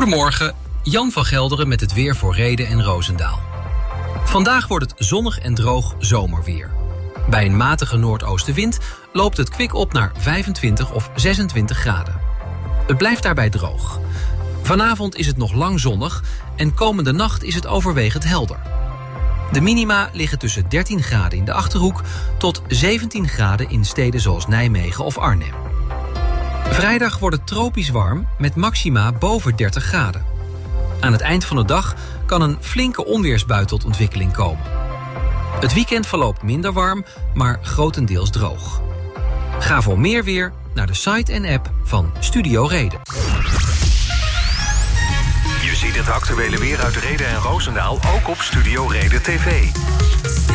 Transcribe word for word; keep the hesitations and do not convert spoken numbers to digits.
Goedemorgen, Jan van Gelderen met het weer voor Rheden en Roosendaal. Vandaag wordt het zonnig en droog zomerweer. Bij een matige noordoostenwind loopt het kwik op naar vijfentwintig of zesentwintig graden. Het blijft daarbij droog. Vanavond is het nog lang zonnig en komende nacht is het overwegend helder. De minima liggen tussen dertien graden in de Achterhoek tot zeventien graden in steden zoals Nijmegen of Arnhem. Vrijdag wordt het tropisch warm met maxima boven dertig graden. Aan het eind van de dag kan een flinke onweersbui tot ontwikkeling komen. Het weekend verloopt minder warm, maar grotendeels droog. Ga voor meer weer naar de site en app van Studio Reden. Je ziet het actuele weer uit Rheden en Roosendaal ook op Studio Reden T V.